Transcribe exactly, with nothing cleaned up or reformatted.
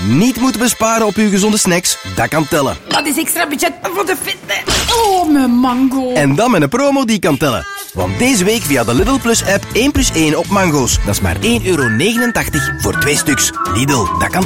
Niet moeten besparen op uw gezonde snacks, dat kan tellen. Dat is extra budget voor de fitness. Oh, mijn mango. En dan met een promo die kan tellen. Want deze week via de Lidl Plus app één plus één op mango's. Dat is maar één euro negenentachtig voor twee stuks. Lidl, dat kan